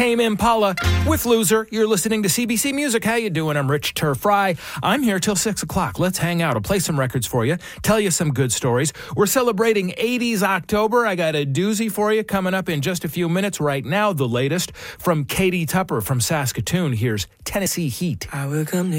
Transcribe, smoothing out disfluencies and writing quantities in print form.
Tame Impala with Loser. You're listening to CBC Music. How you doing? I'm Rich Turfry. I'm here till 6 o'clock. Let's hang out. I'll play some records for you, tell you some good stories. We're celebrating 80s October. I got a doozy for you coming up in just a few minutes. Right now, the latest from Katie Tupper from Saskatoon. Here's Tennessee Heat. I will come to